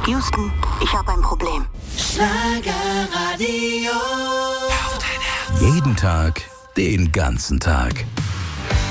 Houston, ich habe ein Problem. Schlagerradio. Jeden Tag, den ganzen Tag.